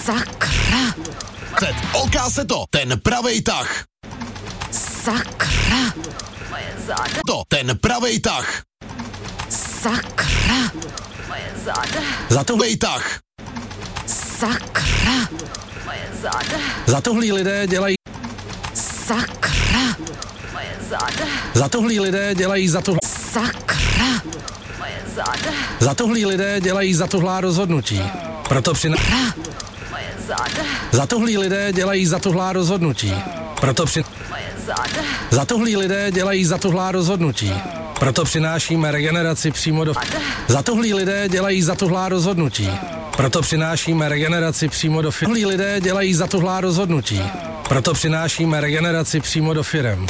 Sakra. Oká se to, ten pravej tah. Sakra. Moje záda. To, ten pravej tah. Sakra. Moje záda. Zatuhlej tah. Sakra. Moje záda. Zatuhlí lidé dělají. Sakra. Moje záda. Zatuhlí lidé dělají Sakra. Moje záda. Zatuhlí lidé dělají zatuhlá rozhodnutí. Proto Moje záda. Zatuhlí lidé dělají zatuhlá rozhodnutí. Proto Moje záda. Zatuhlí lidé dělají zatuhlá rozhodnutí. Proto přinášíme regeneraci přímo do. Zatuhlí lidé dělají zatuhlá rozhodnutí. Proto přinášíme regeneraci přímo do firem. Zatuhlí lidé dělají zatuhlá rozhodnutí. Proto přinášíme regeneraci přímo do firem.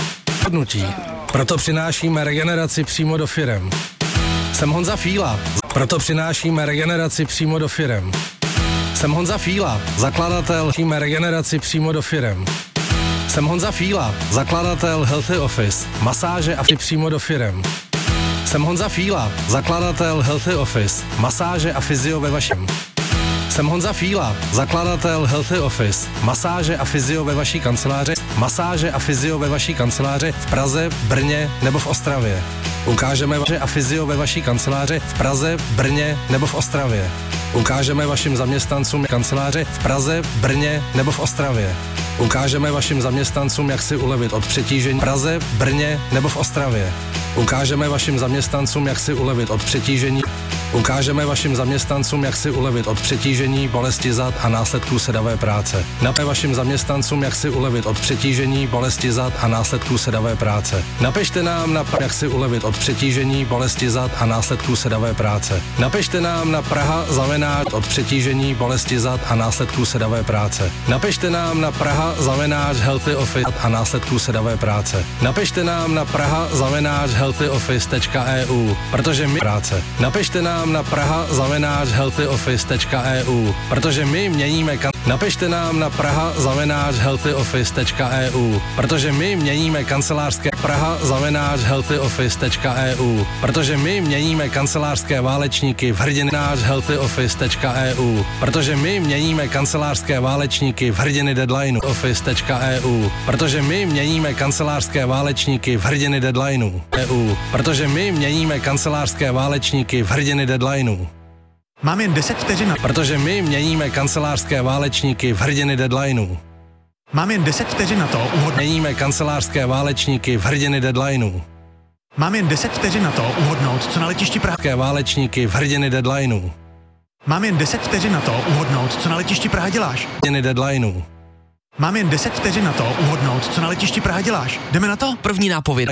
Proto přinášíme regeneraci přímo do firem. Jsem Honza Fíla, proto přinášíme regeneraci přímo do firem. Jsem Honza Fíla, zakladatel, regeneraci přímo do firem. Jsem Honza Fíla, zakladatel Healthy Office, masáže a přímo do firem. Jsem Honza Fíla, zakladatel Healthy Office, masáže a fyzio ve vašem. Jsem Honza Fíla, zakladatel Healthy Office, masáže a fyzio ve vaší kanceláři, masáže a fyzio ve vaší kanceláři v Praze, v Brně nebo v Ostravě. Ukážeme vaše a fyzio ve vaší kanceláři v Praze, v Brně nebo v Ostravě. Ukážeme vašim zaměstnancům kanceláře v Praze, v Brně nebo v Ostravě. Ukážeme vašim zaměstnancům, jak si ulevit od přetížení v Praze, v Brně nebo v Ostravě. Ukážeme vašim zaměstnancům, jak si ulevit od přetížení. Ukážeme vašim zaměstnancům, jak si ulevit od přetížení, bolesti zad a následků sedavé práce. Napište vašim zaměstnancům, jak si ulevit od přetížení, bolesti zad a následků sedavé práce. Napište nám na jak si ulevit od přetížení, bolesti zad a následků sedavé práce. Napište nám na Praha zavenáč od přetížení, bolesti zad a následků sedavé práce. Napište nám na Praha zavenáč Healthy Office a následků sedavé práce. Napište nám na Praha zavenáč healthyoffice.eu, protože my práce. Napište nám na Praha zavenáč healthyoffice.eu, protože my měníme Napište nám na Praha zavenáč healthyoffice.eu, protože my měníme kancelářské Praha zavenáč healthyoffice.eu, protože my měníme kancelářské válečníky v hrdiny náš healthyoffice.eu, protože my měníme kancelářské válečníky v hrdiny deadlineu office.eu, protože my měníme kancelářské válečníky v hrdiny deadlineu EU, protože my měníme kancelářské válečníky v hrdiny deadlineu. Mám jen 10 vteřin. Protože my měníme kancelářské válečníky v hrdiny deadlineu. Mám jen 10 vteřin na to Měníme kancelářské válečníky v hrdiny deadlineu. Mám jen 10 vteřin na to uhodnout, co na letišti Praha. Válečníky v hrdiny deadlineu. Mám jen 10 vteřin na to uhodnout, co na letišti Praha děláš. Hrdiny deadlineu. Mám jen 10 vteřin na to uhodnout, co na letišti Praha děláš. Jdeme na to? První nápověda.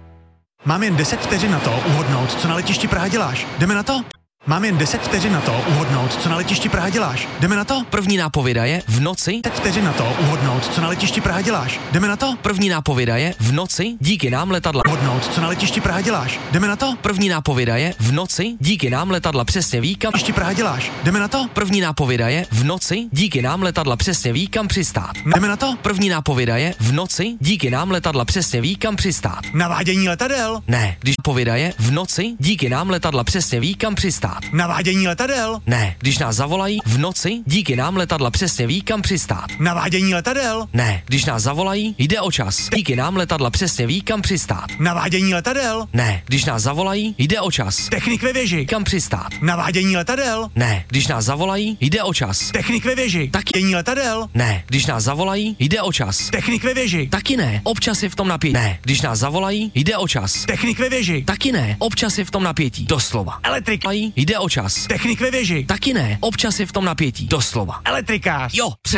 Mám jen 10 vteřin na to uhodnout, co na letišti Praha děláš. Jdeme na to? Mám jen 10 vteřin na to uhodnout, co na letišti Praha děláš. Jdeme na to? První nápověda je v noci. 10 vteřin na to uhodnout, co na letišti Praha děláš. Jdeme na to? První nápověda je v noci díky nám letadla. Uhodnout, co na letišti Praha děláš. Jdeme na to? První nápověda je v noci díky nám letadla přesně ví kam. Letišti Praha děláš. Jdeme na to? První nápověda je v noci díky nám letadla přesně ví kam přistát. Jdeme na to? První nápověda je v noci díky nám letadla přesně ví kam přistát. Navádění letadel. Ne, když nápověda je v noci díky nám letadla přesně ví kam přistát. Navádění letadel. Ne, když nás zavolají v noci díky nám letadla přesně ví kam přistát. Navádění letadel. Ne, když nás zavolají jde o čas. Díky nám letadla přesně ví kam přistát. Navádění letadel. Ne, když nás zavolají jde o čas. Technik ve věži. Kam přistát. Navádění letadel. Ne, když nás zavolají jde o čas. Technik ve věži. Taky letadel. Ne, když nás zavolají jde o čas. Technik ve věži. Taky ne, občas je v tom napětí. Ne, když nás zavolají jde o čas. Technik ve věži. Taky ne, občas je v tom napětí. Doslova. Elektrik. Jde o čas. Technik ve věži. Taky ne, občas je v tom napětí. Doslova. Elektrikář. Jo,